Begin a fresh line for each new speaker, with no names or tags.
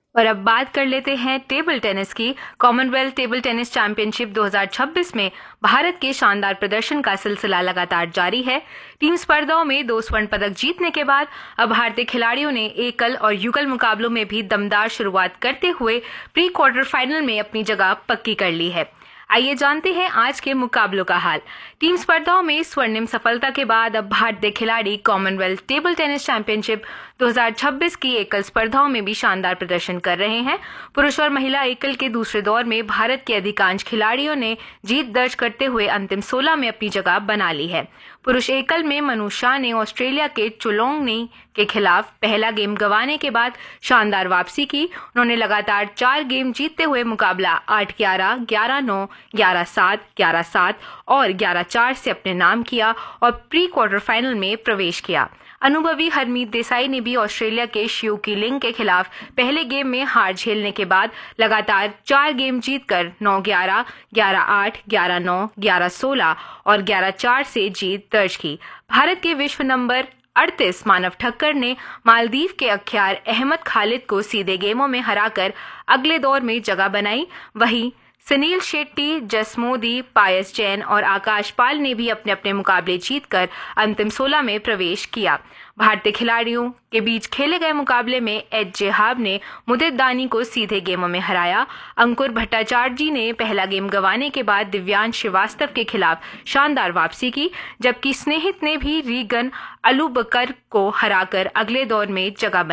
और अब बात कर लेते हैं टेबल टेनिस की। कॉमनवेल्थ टेबल टेनिस चैंपियनशिप 2026 में भारत के शानदार प्रदर्शन का सिलसिला लगातार जारी है। टीम स्पर्धाओं में 2 स्वर्ण पदक जीतने के बाद अब भारतीय खिलाड़ियों ने एकल और युगल मुकाबलों में भी दमदार शुरुआत करते हुए प्री क्वार्टर फाइनल में अपनी जगह पक्की कर ली है। आइए जानते हैं आज के मुकाबलों का हाल। टीम स्पर्धाओं में स्वर्णिम सफलता के बाद अब भारतीय खिलाड़ी कॉमनवेल्थ टेबल टेनिस चैंपियनशिप 2026 की एकल स्पर्धाओं में भी शानदार प्रदर्शन कर रहे हैं। पुरुष और महिला एकल के दूसरे दौर में भारत के अधिकांश खिलाड़ियों ने जीत दर्ज करते हुए अंतिम 16 में अपनी जगह बना ली है। पुरुष एकल में मनु शाह ने ऑस्ट्रेलिया के चुलोंगनी के खिलाफ पहला गेम गंवाने के बाद शानदार वापसी की। उन्होंने लगातार 4 गेम जीतते हुए मुकाबला 8-11, 11-9, 11-7, 11-7 और 11-4 से अपने नाम किया और प्री क्वार्टर फाइनल में प्रवेश किया। अनुभवी हरमीत देसाई ने भी ऑस्ट्रेलिया के शिव की लिंग के खिलाफ पहले गेम में हार झेलने के बाद लगातार 4 गेम जीतकर 9-11, 11-8, 11-9, 11-16 और 11-4 से जीत दर्ज की। भारत के विश्व नंबर 38 मानव ठक्कर ने मालदीव के अख्यार अहमद खालिद को सीधे गेमों में हराकर अगले दौर में जगह बनाई। वहीं सुनील शेट्टी, जसमोदी, पायस जैन और आकाश पाल ने भी अपने अपने मुकाबले जीतकर अंतिम 16 में प्रवेश किया। भारतीय खिलाड़ियों के बीच खेले गए मुकाबले में एच जेहाब ने मुदित दानी को सीधे गेमों में हराया। अंकुर भट्टाचार्य ने पहला गेम गंवाने के बाद दिव्यांश श्रीवास्तव के खिलाफ शानदार वापसी की, जबकि स्नेहित ने भी रीगन अलुबकर को हराकर अगले दौर में जगह